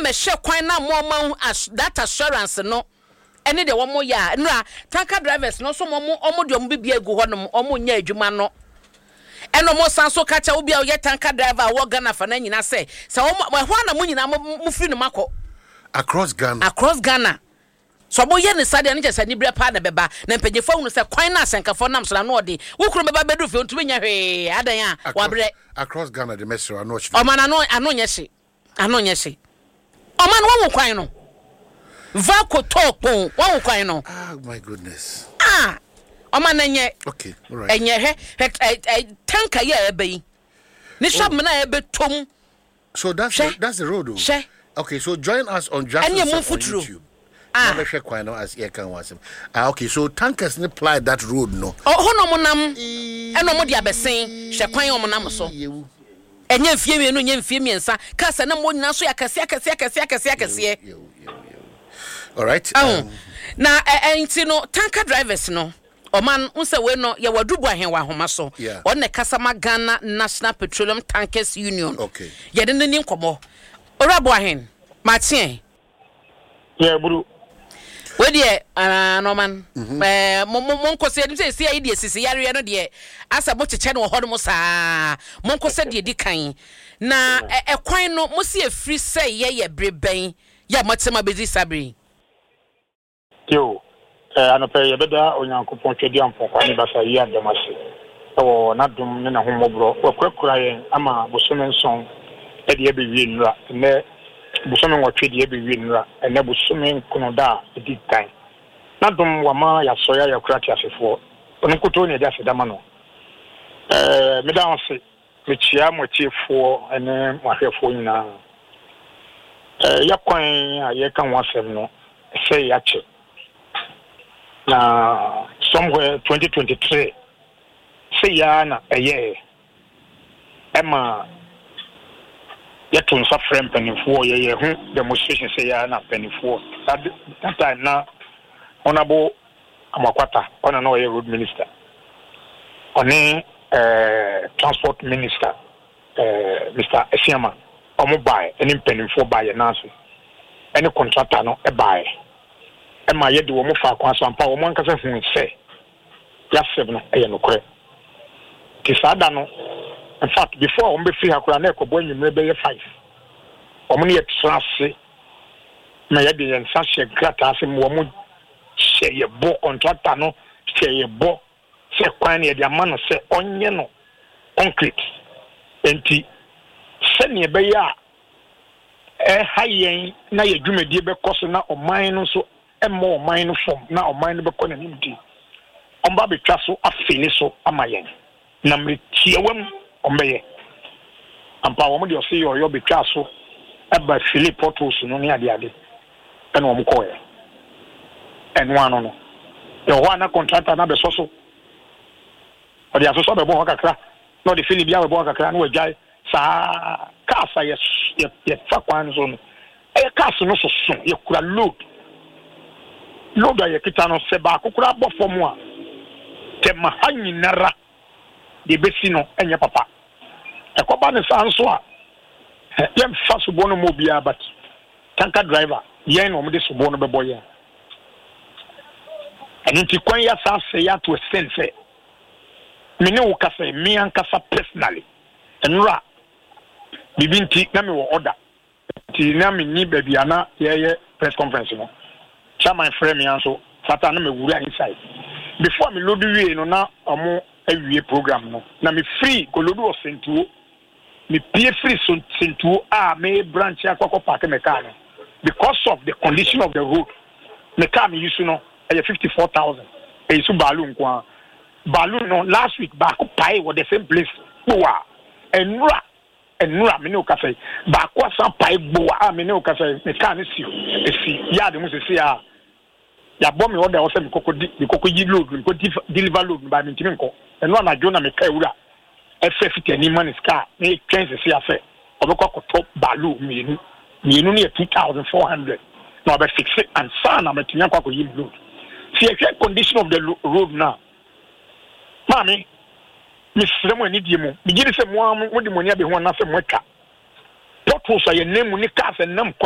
me hye kwan na mo that assurance no ene de wo mo ya nra tanker drivers no so mo de mo bibia egu ho no mo nya adwuma no eno mo sanso kacha obi a ye tanker driver wo Ghana fa na nyina se wo ho na mo nyina mo free no makọ across Ghana so mo ye ne sade ne jesa ni bre pa na beba na mpanyefo hunu se kwan na asenkafo nam so na no de wo kuro beba bedu fe ntumi nya hwe adan a wa bre across Ghana the mesro ano o man ano nya hye o man wo kwan no va ko tokpon wo kwan no oh my goodness o man enye okay all right enye he tanka ye ebe yi ni shop me na ebe tom so that's the road okay so join us on just on YouTube as okay so tankers ne ply that road no hono mo nam eno mo dia besen hwe kwan o mo nam so enye mfie mienu nye mfie miensa kasa na mo nyina so yakase all right na no tanker drivers no o man unse we no ye wadubu ahenwa homa so on ne kasama Ghana National Petroleum Tankers Union okay ye de ni nkomo orabo ahen matien buru we de no man monkose dem say see de sisi yare no de asa bo cheche no ho mo saa monkose de kan na ekwan no mo se afri say ye breben ya matema bezi sabri yo anope ye beda onyankopon twedi ampokwa ni basa yi adamase o na dum ne na homobro okrakura yen ama bosome nson e de be wie nura ne busome nwotwe de be wie nura ene busome nkono da edi tan na dum wama ya soya ya krati asefo onkoto ne de asedama no me da onse me chia motiefo ene mahwefo nyina ya kwan aye kan wasem no say ya che na somewhere 2023 say ya na eye ema yɛto nsa frɛ mpanimfoɔ yɛyɛ ho demonstration sɛ yɛ na mpanimfoɔ that time na honorable Amakwata ɔna na ɔyɛ road minister ɔne transport minister Mr. Esiama ɔmo bae ɛne mpanimfoɔ bae nanso ɛne contractor no ɛbae ɛma yɛde wɔn fa akwan so ampa wɔn ankasa hu sɛ yɛasɛm no ɛyɛ nokorɛ ti saa da no. In fact, before on be free hakura na ekobo enyumre be 5. Omo ne yetrase na ye de yensa hye grata ase mo mo hye ye bo contractor no hye ye bo se kwan ne ye de ama no se onye no concrete enti se ne be ya hayen na ye dwumedie be koso na oman no so emmo oman no fom na oman no be kɔ na nimdi omba be twa so afeni so amayen na mretiewam ombeye ampa wo mo de ose yo betwa so eba Philip Portos no ne ade ene wo mo koye eno ano no yo ho ana contractor na be so o de aso be bo kakra no de Philip ya be bo kakra no wagyae sa kasa ye fa kwan so no kasa no so ye kura load ya kita no se ba kokura bo fom a te mahanyinara de besi no enye papa ekoba ne sanso a yem fa subo no mobia but tanker driver yen no mde subo no bebo yen anti kwan ya sa se ya to sense me ne wo kasa me ankasa personally enura bibinti na me wo order ti na me ni baabi ana ye press conference no chairman frame me anso fata na me wura inside before me load wie no na omo awie program no na me free ko load o sentuo me pay free sentuo me branch akoko park me car no because of the condition of the road me car me use no 54,000 e su balloon kwa balloon no last week ba ko pai with the same place boa enura me no ka say ba ko san pai boa me no ka say me car ni si ya de mu se ya ya bom me order o say me kokoji load me ko deliver load ba me ntimi nko eno na jo na me ka ewura FFT ani man car me train se ya say obekọ top balloon mienu ne 2,400 na be fix it and sana me tinya kwa ko yi load see the condition of the road now mami misre mo ni die mo mi gidi se mo mo di mo nya be ho na se mo twa potholes aye nemu ni car se nam